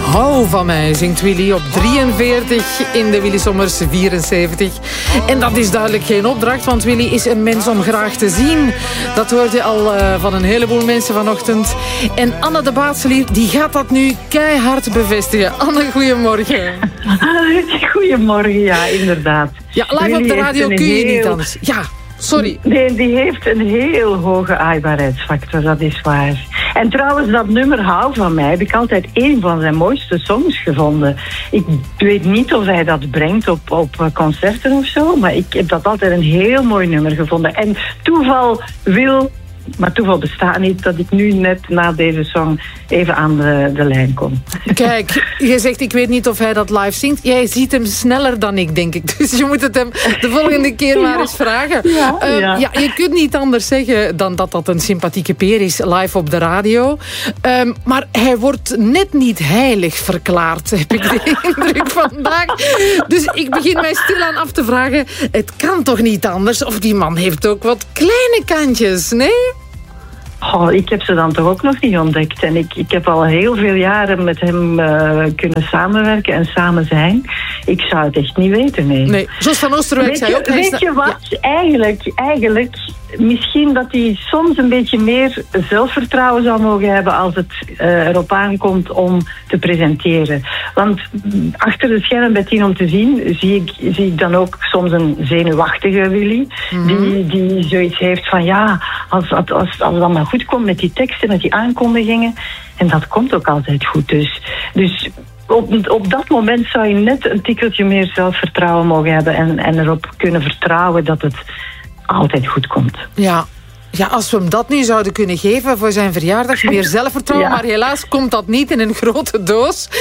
Hou van mij, zingt Willy op 43 in de Willy Sommers 74. En dat is duidelijk geen opdracht, want Willy is een mens om graag te zien. Dat hoort je al van een heleboel mensen vanochtend. En Anne de Baatselier, die gaat dat nu keihard bevestigen. Anne, goedemorgen. Goedemorgen, ja, inderdaad. Ja, live op de radio kun je niet anders. Ja, sorry. Nee, die heeft een heel hoge aaibaarheidsfactor, dat is waar. En trouwens, dat nummer Hou van mij heb ik altijd een van zijn mooiste songs gevonden. Ik weet niet of hij dat brengt op concerten of zo, maar ik heb dat altijd een heel mooi nummer gevonden. En toeval wil... Maar toeval bestaat niet dat ik nu net na deze song even aan de lijn kom. Kijk, je zegt ik weet niet of hij dat live zingt. Jij ziet hem sneller dan ik, denk ik. Dus je moet het hem de volgende keer maar eens vragen. Ja, je kunt niet anders zeggen dan dat dat een sympathieke peer is live op de radio. Maar hij wordt net niet heilig verklaard, heb ik de indruk vandaag. Dus ik begin mij stilaan af te vragen, het kan toch niet anders? Of die man heeft ook wat kleine kantjes, nee? Oh, ik heb ze dan toch ook nog niet ontdekt. En ik heb al heel veel jaren met hem kunnen samenwerken en samen zijn. Ik zou het echt niet weten, nee. Nee, Jos van Oosterwijk zei ook... Weet je wat? Ja. Eigenlijk, misschien dat hij soms een beetje meer zelfvertrouwen zou mogen hebben als het erop aankomt om te presenteren. Want achter de schermen bij Tien om te zien zie ik dan ook soms een zenuwachtige Willy. Mm-hmm. Die zoiets heeft van ja, als dat maar goed komt met die teksten, met die aankondigingen. En dat komt ook altijd goed. Dus op dat moment zou je net een tikkeltje meer zelfvertrouwen mogen hebben en erop kunnen vertrouwen dat het altijd goed komt. Ja. Ja, als we hem dat nu zouden kunnen geven voor zijn verjaardag, meer zelfvertrouwen, maar helaas komt dat niet in een grote doos.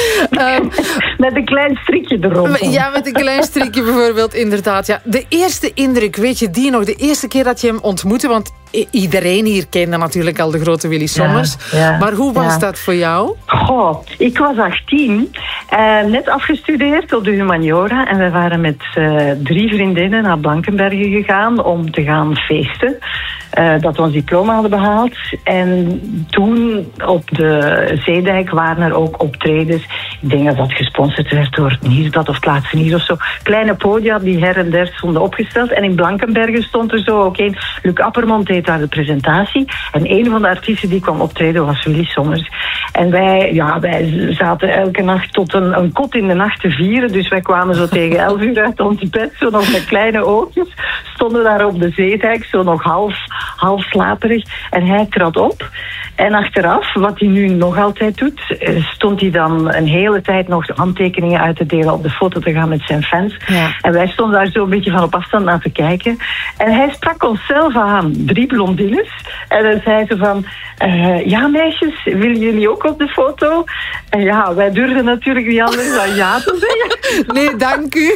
Met een klein strikje erop. Ja, met een klein strikje bijvoorbeeld, inderdaad. Ja. De eerste indruk, weet je die nog? De eerste keer dat je hem ontmoette, want iedereen hier kende natuurlijk al de grote Willy Sommers. Ja, maar hoe was dat voor jou? Goh, ik was 18, net afgestudeerd op de humaniora en we waren met 3 vriendinnen naar Blankenberge gegaan om te gaan feesten. Dat we ons diploma hadden behaald. En toen op de Zeedijk waren er ook optredens. Ik denk dat dat gesponsord werd door het Nieuwsblad of het Laatste Nieuws of zo. Kleine podia die her en der stonden opgesteld. En in Blankenberge stond er zo ook een. Luc Appermond deed daar de presentatie. En een van de artiesten die kwam optreden was Willy Sommers. En wij zaten elke nacht tot een kot in de nacht te vieren. Dus wij kwamen zo tegen 11 uur uit ons bed. Zo nog met kleine oogjes. Stonden daar op de Zeedijk. Zo nog half slaperig. En hij trad op. En achteraf, wat hij nu nog altijd doet, stond hij dan een hele tijd nog handtekeningen uit te delen, op de foto te gaan met zijn fans. Ja. En wij stonden daar zo een beetje van op afstand naar te kijken. En hij sprak onszelf aan, 3 blondines. En dan zei ze van, ja meisjes, willen jullie ook op de foto? En ja, wij durfden natuurlijk niet anders dan ja te zeggen. Nee, dank u.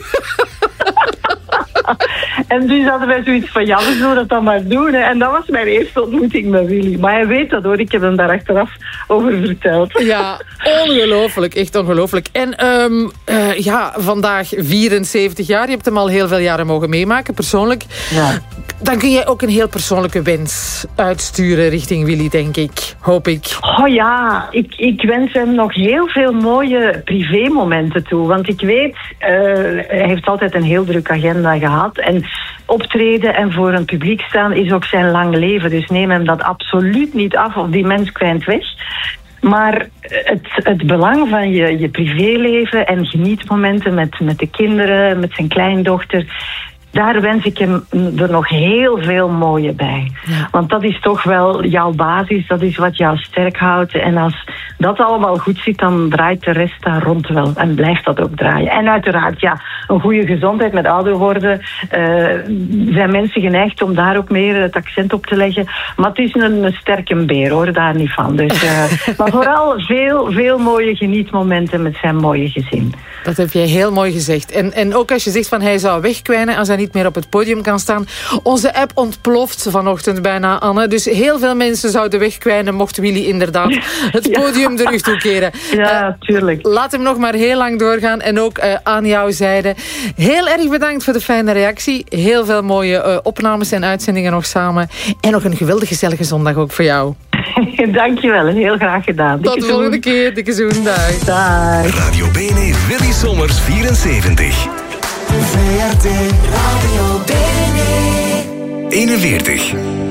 En dus hadden wij zoiets van, ja, we zullen dat dan maar doen. Hè. En dat was mijn eerste ontmoeting met Willy. Maar hij weet dat hoor, ik heb hem daar achteraf over verteld. Ja, ongelooflijk, echt ongelooflijk. En vandaag 74 jaar, je hebt hem al heel veel jaren mogen meemaken, persoonlijk. Ja. Dan kun je ook een heel persoonlijke wens uitsturen richting Willy, denk ik. Hoop ik. Oh ja, ik wens hem nog heel veel mooie privémomenten toe. Want ik weet, hij heeft altijd een heel druk agenda gehad. En optreden en voor een publiek staan is ook zijn lang leven. Dus neem hem dat absoluut niet af of die mens kwijnt weg. Maar het belang van je privéleven en genietmomenten met de kinderen, met zijn kleindochter, daar wens ik hem er nog heel veel mooie bij. Ja. Want dat is toch wel jouw basis, dat is wat jou sterk houdt. En als dat allemaal goed zit, dan draait de rest daar rond wel. En blijft dat ook draaien. En uiteraard, ja, een goede gezondheid met ouder worden. Zijn mensen geneigd om daar ook meer het accent op te leggen. Maar het is een sterke beer, hoor, daar niet van. Dus, maar vooral veel mooie genietmomenten met zijn mooie gezin. Dat heb je heel mooi gezegd. En ook als je zegt van hij zou wegkwijnen als hij niet meer op het podium kan staan. Onze app ontploft vanochtend bijna, Anne. Dus heel veel mensen zouden wegkwijnen mocht Willy inderdaad het podium terug toekeren. Ja, tuurlijk. Laat hem nog maar heel lang doorgaan. En ook aan jouw zijde. Heel erg bedankt voor de fijne reactie. Heel veel mooie opnames en uitzendingen nog samen. En nog een geweldige gezellige zondag ook voor jou. Dankjewel, heel graag gedaan. Tot de volgende keer, dikke zoen, dag. Dag. Radio Bene Willy Sommers 74. VRT Radio Bene 41.